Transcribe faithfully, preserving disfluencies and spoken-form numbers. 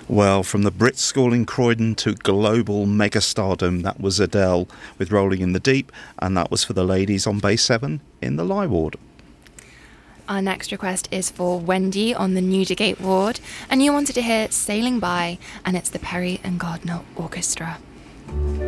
Well, from the Brit School in Croydon to global megastardom, that was Adele with Rolling in the Deep, and that was for the ladies on Bay seven in the Lie Ward. Our next request is for Wendy on the Newdigate ward, and you wanted to hear Sailing By, and it's the Perry and Gardner Orchestra.